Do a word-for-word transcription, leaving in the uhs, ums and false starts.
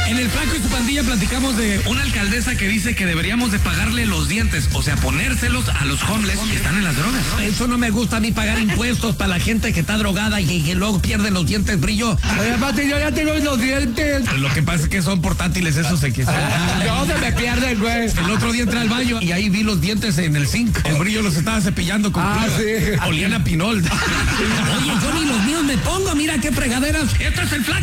En el Flaco y su pandilla platicamos de una alcaldesa que dice que deberíamos de pagarle los dientes, o sea, ponérselos a los homeless que están en las drogas. Eso no me gusta a mí, pagar impuestos para la gente que está drogada y que luego pierde los dientes brillo. Oye, Pati, yo ya tengo los dientes. Lo que pasa es que son portátiles, esos se quizás. No, se me pierden, güey. El otro día entré al baño y ahí vi los dientes en el zinc. El brillo los estaba cepillando con Ah, cloro. sí. Olían a pinol. Oye, yo ni los míos me pongo, mira qué fregaderas. Este es el Flaco.